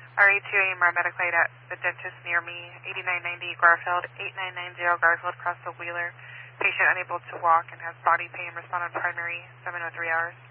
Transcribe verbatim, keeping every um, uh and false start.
R A two A paramedic light at the dentist near me, eighty-nine ninety Garfield, eight nine nine zero Garfield, across the Wheeler. Patient unable to walk and has body pain. Respond on primary, seven oh three hours.